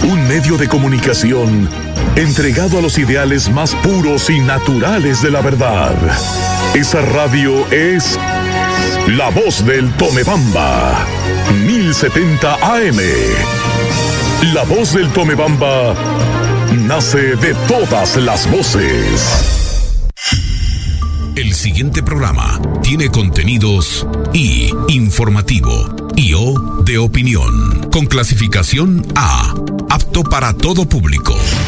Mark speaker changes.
Speaker 1: Un medio de comunicación entregado a los ideales más puros y naturales de la verdad. Esa radio es La Voz del Tomebamba, 1070 AM. La Voz del Tomebamba nace de todas las voces.
Speaker 2: El siguiente programa tiene contenidos I, informativo, y O, de opinión, con clasificación A, apto para todo público.